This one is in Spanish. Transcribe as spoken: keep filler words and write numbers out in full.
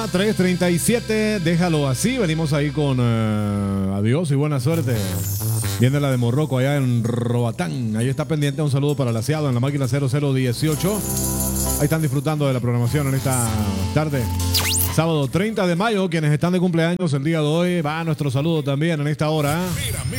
hora, tres treinta y siete. Déjalo así. Venimos ahí con uh, adiós y buena suerte. Viene la de Morroco allá en Roatán. Ahí está pendiente. Un saludo para el aseado en la máquina cero cero dieciocho. Ahí están disfrutando de la programación en esta tarde. Sábado treinta de mayo. Quienes están de cumpleaños el día de hoy, va nuestro saludo también en esta hora.